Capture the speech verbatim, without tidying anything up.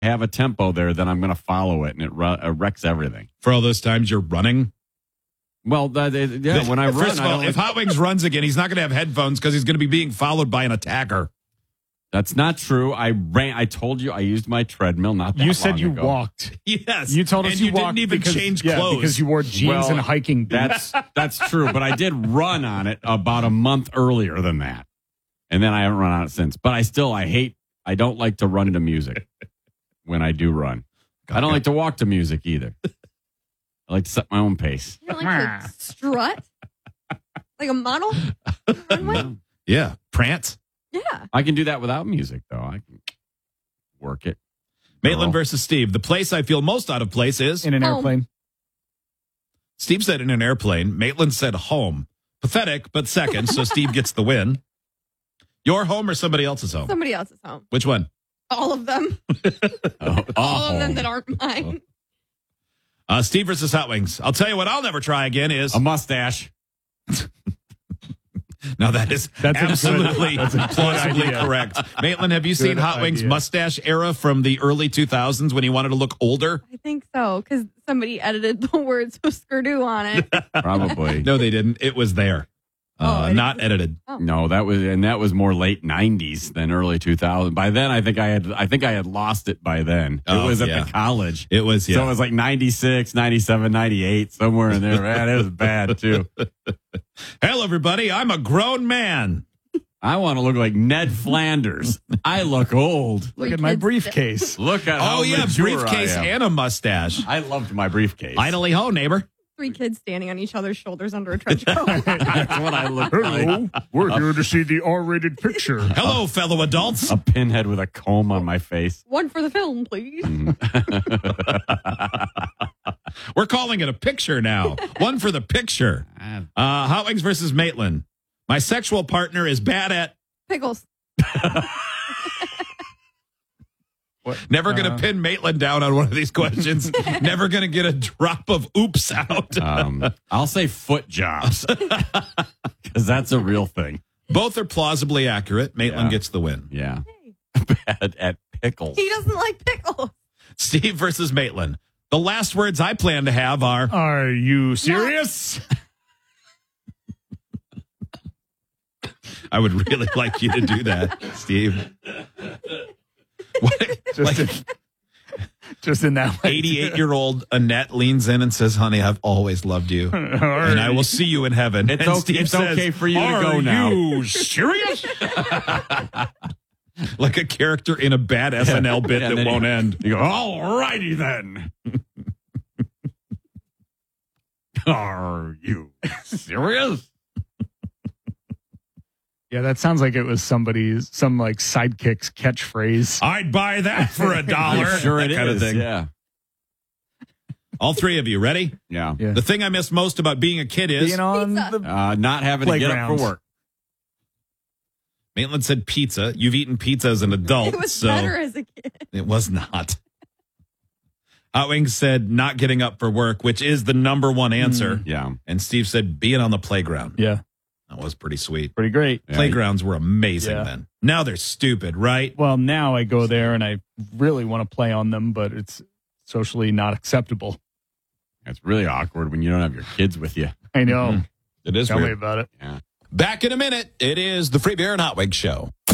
have a tempo there, then I'm going to follow it, and it ru- uh, wrecks everything. For all those times you're running? Well, that, it, yeah, when I run, First of all, I if Hot Wings runs again, he's not going to have headphones because he's going to be being followed by an attacker. That's not true. I ran. I told you I used my treadmill. Not that you said long you ago. walked. Yes, You told us and you, you walked didn't even because, change yeah, clothes because you wore jeans Well, and hiking boots. That's that's true. But I did run on it about a month earlier than that, and then I haven't run on it since. But I still I hate. I don't like to run to music when I do run. I don't like to walk to music either. I like to set my own pace. You don't like to strut? Like a model? Runway? Yeah, prance. Yeah. I can do that without music, though. I can work it. Maitland Girl. versus Steve. The place I feel most out of place is In an Home. airplane. Steve said in an airplane. Maitland said home. Pathetic, but second, so Steve gets the win. Your home or somebody else's home? Somebody else's home. Which one? All of them. Oh, All of them home. that aren't mine. Uh, Steve versus Hot Wings. I'll tell you what I'll never try again is... A mustache. Now that is That's a good- absolutely that's a good plausibly idea. correct. Maitland, have you seen Good Hot Wings' idea. mustache era from the early two thousands when he wanted to look older? I think so, because somebody edited the words Husker-Du on it. Probably. No, they didn't. It was there. Oh, Uh, it not exists. edited. No, that was and that was more late nineties than early two thousand. By then, I think I had I think I had lost it by then. It Oh, was at yeah. the college. It was, yeah. So it was like ninety-six, ninety-seven, ninety-eight, somewhere in there. Man, it was bad too. Hello, everybody. I'm a grown man. I want to look like Ned Flanders. I look old. Look at my Kids- briefcase. Look at how Oh, yeah, mature briefcase I am. and a mustache. I loved my briefcase. Finally home, neighbor. Three kids standing on each other's shoulders under a trench coat. That's what I look like. We're here to see the R-rated picture. Hello, fellow adults. A pinhead with a comb on my face. One for the film, please. We're calling it a picture now. One for the picture. Uh, Hot Wings versus Maitland. My sexual partner is bad at... Pickles. What? Never going to Uh, pin Maitland down on one of these questions. Never going to get a drop of oops out. Um, I'll say foot jobs because that's a real thing. Both are plausibly accurate. Maitland Yeah. gets the win. Yeah. Bad at pickles. He doesn't like pickles. Steve versus Maitland. The last words I plan to have are... Are you serious? I would really like you to do that, Steve. What, Just, like in, just in that way. eighty-eight-year-old Annette leans in and says, honey, I've always loved you. And I will see you in heaven. It's and okay- Steve it's says, okay for you to "Are go now." you serious? Like a character in a bad S N L bit Yeah, that then won't you- end. You go, all righty then. Are you serious? Yeah, that sounds like it was somebody's, some like sidekick's catchphrase. I'd buy that for a dollar. Sure that it kind is, of thing. Yeah. All three of you, ready? Yeah. Yeah. The thing I miss most about being a kid is... Being on Pizza. the Uh, not having to get up for Playgrounds. work. Maitland said pizza. You've eaten pizza as an adult. It was so better as a kid. It was not. Hot Wings said not getting up for work, which is the number one answer. Yeah. And Steve said being on the playground. yeah, That was pretty sweet. pretty great. Yeah. Playgrounds were amazing Yeah. then. Now they're stupid, right? Well, now I go there and I really want to play on them, but it's socially not acceptable. It's really awkward when you don't have your kids with you. I know. It is Tell me weird. about it. Yeah. Back in a minute. It is the Free Beer and Hot Wings Show.